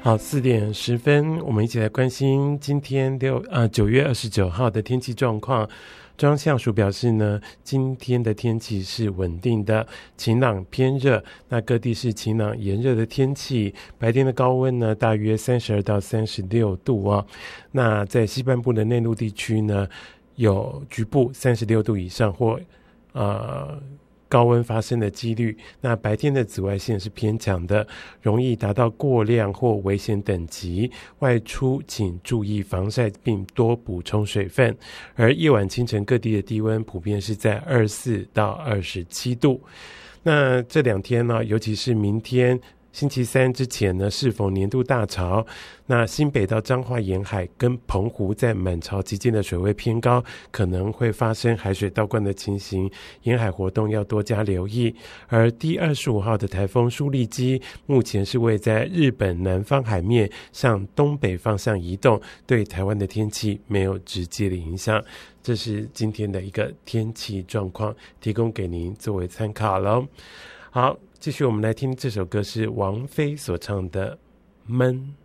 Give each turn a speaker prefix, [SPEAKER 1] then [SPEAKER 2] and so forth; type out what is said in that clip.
[SPEAKER 1] 好，4:10，我们一起来关心今天9月29号的天气状况。中央气象署表示呢，今天的天气是稳定的，晴朗偏热，那各地是晴朗炎热的天气，白天的高温呢大约32到36度哦。那在西半部的内陆地区呢，有局部36度以上或高温发生的几率，那白天的紫外线是偏强的，容易达到过量或危险等级，外出请注意防晒并多补充水分。而夜晚清晨各地的低温普遍是在24到27度。那这两天呢，尤其是明天星期三之前呢，适逢年度大潮，那新北到彰化沿海跟澎湖在满潮期间的水位偏高，可能会发生海水倒灌的情形，沿海活动要多加留意。而第25号的台风舒力基目前是位在日本南方海面向东北方向移动，对台湾的天气没有直接的影响。这是今天的一个天气状况，提供给您作为参考咯。好，继续我们来听这首歌，是王菲所唱的《闷》。